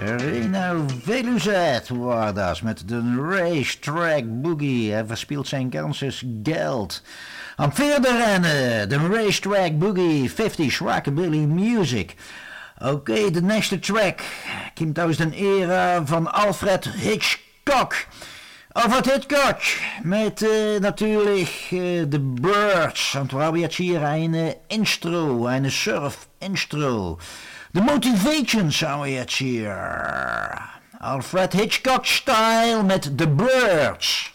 Reno Veluzet war das met de Racetrack Boogie. Hij verspeelt zijn kansen geld. Aan verder rennen, de Racetrack Boogie 50's Rockabilly Music. Oké, de nächste track komt uit de era van Alfred Hitchcock. Alfred Hitchcock met natuurlijk de Birds. En we hebben jetzt hier een intro, een surf intro. De Motivation zou we jetzt hier. Alfred Hitchcock style met The Birds.